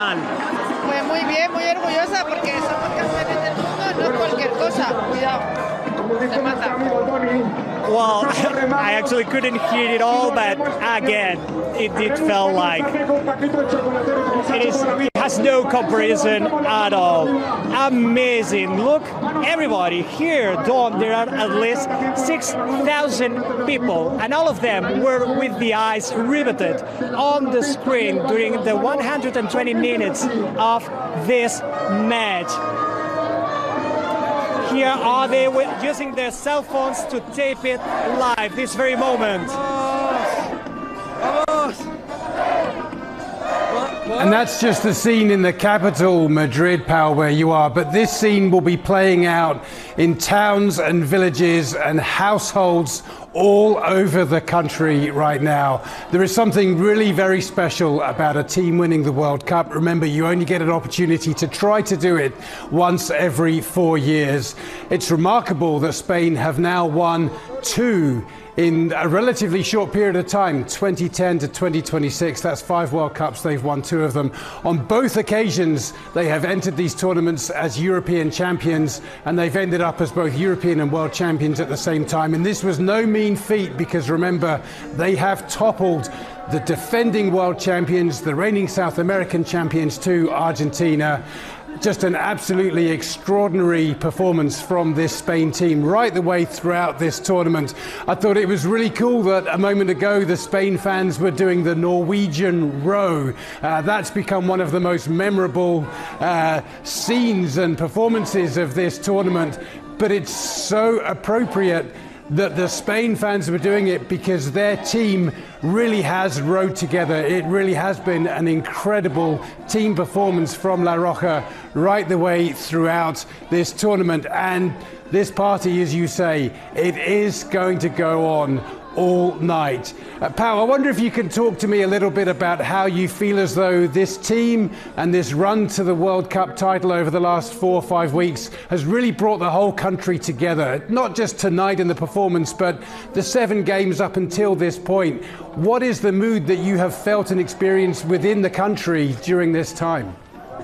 Pues muy bien, muy orgullosa porque somos campeones del mundo, no es cualquier cosa. Cuidado, se mata. Well, I actually couldn't hear it all, but again, it did feel like it has no comparison at all. Amazing. Look, everybody here, Dawn, there are at least 6,000 people, and all of them were with the eyes riveted on the screen during the 120 minutes of this match. Here are they using their cell phones to tape it live this very moment. And that's just the scene in the capital, Madrid, Pau, where you are. But this scene will be playing out in towns and villages and households all over the country right now. There is something really very special about a team winning the World Cup. Remember, you only get an opportunity to try to do it once every 4 years. It's remarkable that Spain have now won 2 in a relatively short period of time, 2010 to 2026. That's 5 World Cups. They've won 2 of them. On both occasions, they have entered these tournaments as European champions, and they've ended up as both European and world champions at the same time. And this was no mean feat because, remember, they have toppled the defending world champions, the reigning South American champions too, Argentina. Just an absolutely extraordinary performance from this Spain team right the way throughout this tournament. I thought it was really cool that a moment ago the Spain fans were doing the Norwegian row. That's become one of the most memorable scenes and performances of this tournament. But it's so appropriate that the Spain fans were doing it because their team really has rowed together. It really has been an incredible team performance from La Roja right the way throughout this tournament. And this party, as you say, it is going to go on all night. Pau, I wonder if you can talk to me a little bit about how you feel as though this team and this run to the World Cup title over the last 4 or 5 weeks has really brought the whole country together, not just tonight in the performance, but the 7 games up until this point. What is the mood that you have felt and experienced within the country during this time?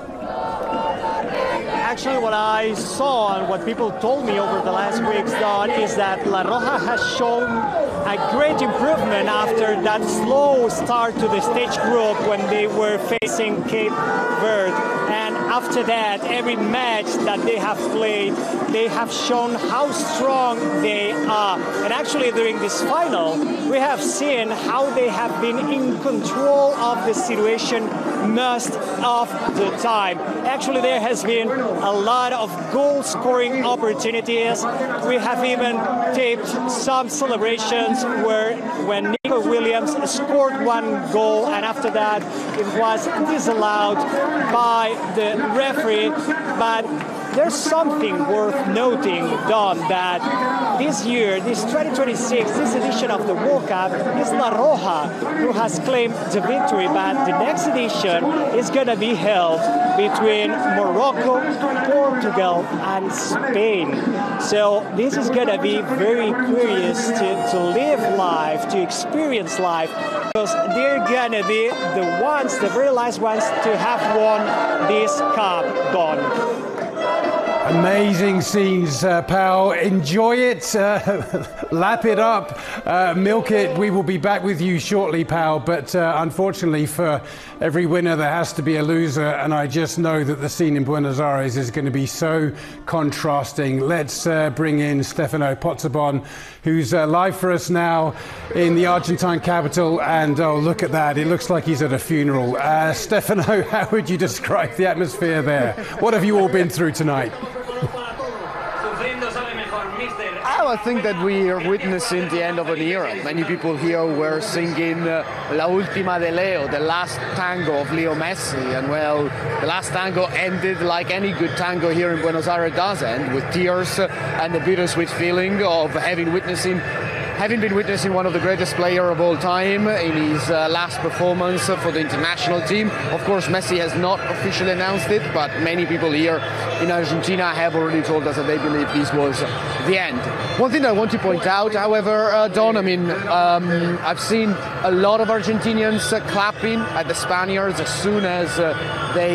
Actually, what I saw and what people told me over the last weeks, Don, is that La Roja has shown a great improvement after that slow start to the stage group when they were facing Cape Verde. And after that, every match that they have played, they have shown how strong they are. And actually, during this final, we have seen how they have been in control of the situation most of the time. Actually, there has been a lot of goal-scoring opportunities. We have even taped some celebrations when Nico Williams scored 1 goal, and after that, it was disallowed by the referee. But there's something worth noting, Don, that this year, this 2026, this edition of the World Cup is La Roja who has claimed the victory, but the next edition is going to be held between Morocco, Portugal, and Spain. So this is going to be very curious to live live, to experience live, because they're going to be the ones, the very last ones to have won this cup, Don. Amazing scenes, Pau. Enjoy it, lap it up, milk it. We will be back with you shortly, Pau. But unfortunately, for every winner, there has to be a loser. And I just know that the scene in Buenos Aires is going to be so contrasting. Let's bring in Stefano Pozzebon, who's live for us now in the Argentine capital. And oh, look at that. It looks like he's at a funeral. Stefano, how would you describe the atmosphere there? What have you all been through tonight? I think that we are witnessing the end of an era. Many people here were singing La Última de Leo, the last tango of Leo Messi. And well, the last tango ended like any good tango here in Buenos Aires does end, with tears and the bittersweet feeling of having witnessing having been witnessing one of the greatest players of all time in his last performance for the international team. Of course, Messi has not officially announced it, but many people here in Argentina have already told us that they believe this was the end. One thing I want to point out, however, Don, I mean, I've seen a lot of Argentinians clapping at the Spaniards as soon as they